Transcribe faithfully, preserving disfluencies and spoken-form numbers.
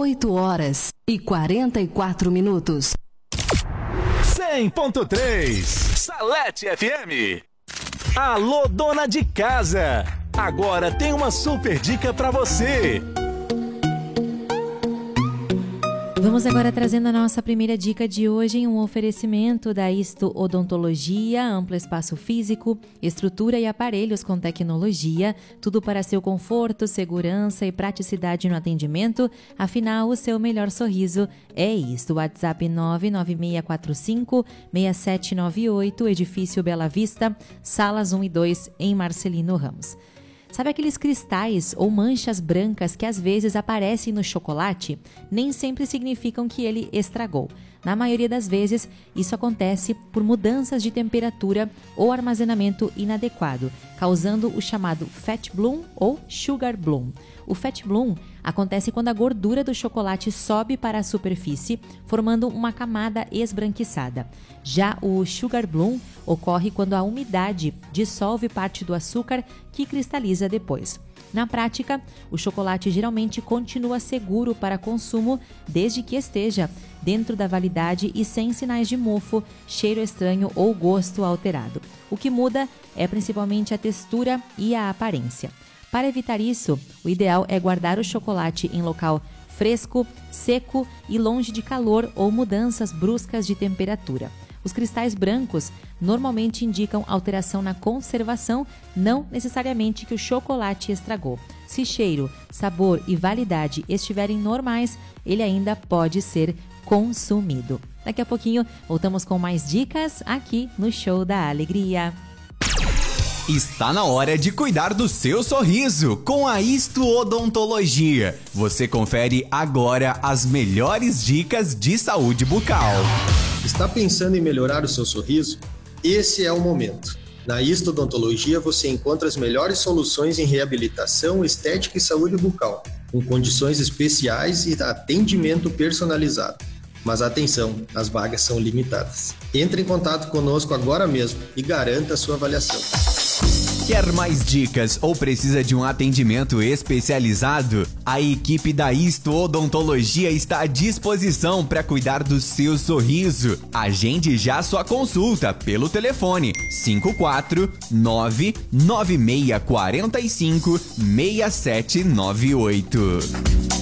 oito horas e quarenta e quatro minutos. cem ponto três Salete F M. Alô, dona de casa! Agora tem uma super dica pra você. Vamos agora trazendo a nossa primeira dica de hoje em um oferecimento da Isto Odontologia, amplo espaço físico, estrutura e aparelhos com tecnologia, tudo para seu conforto, segurança e praticidade no atendimento. Afinal, o seu melhor sorriso é isto. WhatsApp nove nove seis quatro cinco seis sete nove oito, Edifício Bela Vista, salas um e dois, em Marcelino Ramos. Sabe aqueles cristais ou manchas brancas que às vezes aparecem no chocolate? Nem sempre significam que ele estragou. Na maioria das vezes, isso acontece por mudanças de temperatura ou armazenamento inadequado, causando o chamado fat bloom ou sugar bloom. O fat bloom acontece quando a gordura do chocolate sobe para a superfície, formando uma camada esbranquiçada. Já o sugar bloom ocorre quando a umidade dissolve parte do açúcar que cristaliza depois. Na prática, o chocolate geralmente continua seguro para consumo desde que esteja dentro da validade e sem sinais de mofo, cheiro estranho ou gosto alterado. O que muda é principalmente a textura e a aparência. Para evitar isso, o ideal é guardar o chocolate em local fresco, seco e longe de calor ou mudanças bruscas de temperatura. Os cristais brancos normalmente indicam alteração na conservação, não necessariamente que o chocolate estragou. Se cheiro, sabor e validade estiverem normais, ele ainda pode ser consumido. Daqui a pouquinho voltamos com mais dicas aqui no Show da Alegria. Está na hora de cuidar do seu sorriso com a Isto Odontologia. Você confere agora as melhores dicas de saúde bucal. Está pensando em melhorar o seu sorriso? Esse é o momento. Na Isto Odontologia você encontra as melhores soluções em reabilitação, estética e saúde bucal, com condições especiais e atendimento personalizado. Mas atenção, as vagas são limitadas. Entre em contato conosco agora mesmo e garanta a sua avaliação. Quer mais dicas ou precisa de um atendimento especializado? A equipe da Isto Odontologia está à disposição para cuidar do seu sorriso. Agende já sua consulta pelo telefone cinco quatro nove nove seis quatro cinco seis sete nove oito.